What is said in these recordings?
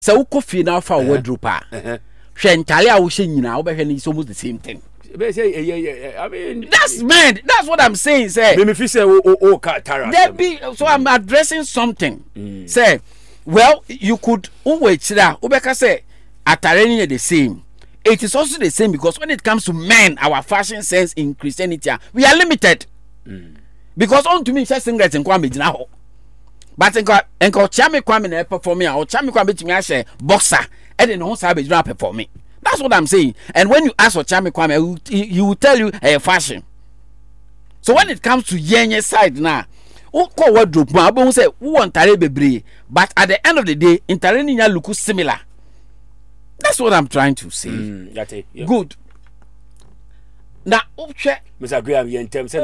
So uko fie na fa wardrobe a. Hwe ntale a wo hye nyina wo behwe is almost the same thing. I mean, that's mad. That's what I'm saying, sir. Me fi say Tara. So I'm addressing something. Say, well, you could always ubeka say atare the same. It is also the same because when it comes to men, our fashion sense in Christianity, we are limited. Because on to me, just singlet and kwame jina. But enko chame kwame na perform me or chame kwame betimi a boxer and then no sabe jina perform me. That's what I'm saying. And when you ask for chame kwame, he will tell you fashion. So when it comes to yenye side now, who call wardrobe ma who say who want tare bebre, but at the end of the day, intare ni nya look similar. That's what I'm trying to say. Yeah. Good. Now, Mr. Graham, you in say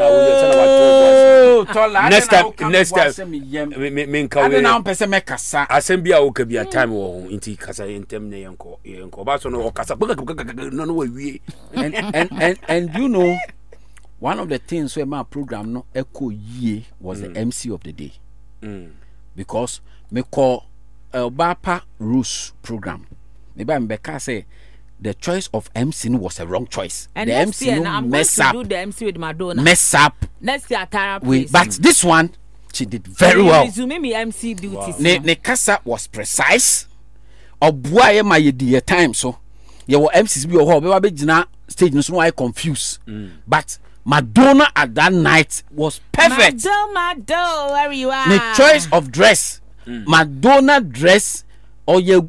na next time, me I don't know person make kasa. Assembly a would be a time or inti kasa in term ne yanko. Ba so no kasa. No we. And you know, one of the things where my program no echo ye was the MC of the day. Because me call Bapa Rus program. Maybe I'm Becca say the choice of MC was a wrong choice. And the next MC year, no I'm mess going up. to do the MC with Madonna. Mess up. Next year, Tara. But this one, she did very well. Resume me MC duties. Ne kasa was precise. Obua ye ma ye di time so. Ye wo MCs bi o ho be wa be gina stage no so I confused. But Madonna at that night was perfect. Madonna, where you are. The choice of dress. Madonna dress oye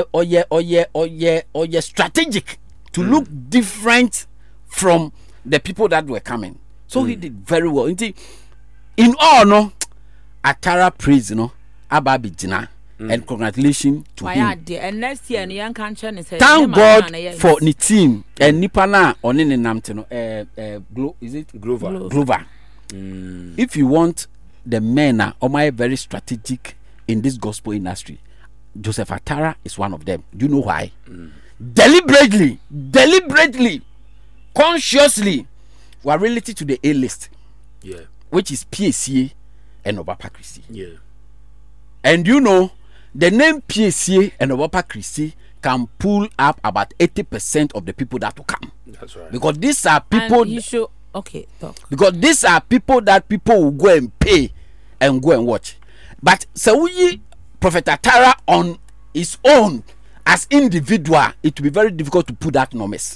strategic to look different from the people that were coming. So he did very well. In all, no, Atara praise, Ababi Jina, and congratulations to him. And next year, young country is thank God for the team and Nipana on in Namteno. Is it Glover? If you want the men are my very strategic in this gospel industry, Joseph Atara is one of them. Do you know why? Deliberately, consciously, we are related to the A list, which is PSA and Obapa Christie. And you know, the name PSA and Obapa Christie can pull up about 80% of the people that will come. That's right. Because these are people. Talk. Because these are people that people will go and pay and go and watch. But so Prophet Atara on his own as individual, it will be very difficult to put that numbers.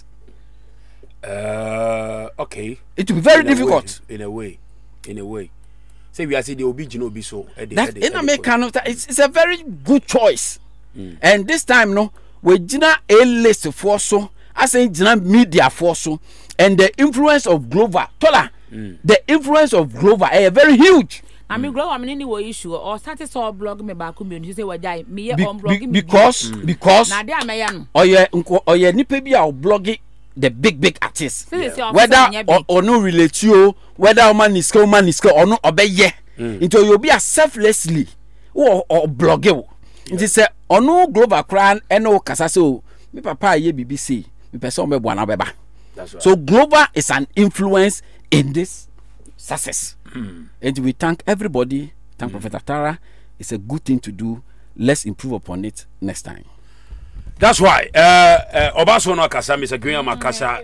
Okay. It will be very difficult. In a way. Say we are saying the original be so. In American, it's a very good choice. And this time, no, we Gina A list for so, I say Gina media for so, and the influence of Glover, Tola, the influence of Glover is very huge. I mean, grow. I mean, any issue or started so blog me back community say what die me on blogging because now they are my or ye nipa bi a blogging the big artists whether or no relate you whether man is or no obey into you be a selflessly or blogging it say or no global crown and no kasa so me papa ye BBC me person be bwana beba. That's right. So Global is an influence in this success. And we thank everybody. Thank Prophet Atara. It's a good thing to do. Let's improve upon it next time. That's why. Obaso no kasa, Mr. Graham Makasa.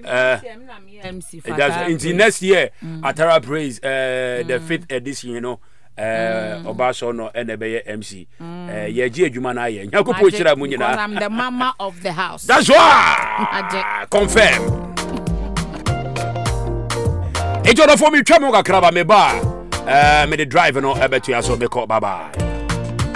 Into next year, Atara praise the 5th edition. You know, Obaso no NBA MC. Yeji ejuma na ye. Nyakopo chira mu nyina. I'm the mama of the house. That's why. Confirm. Ejo no for me twamo kakra ba me ba me the drive no ebetu aso me call bye bye.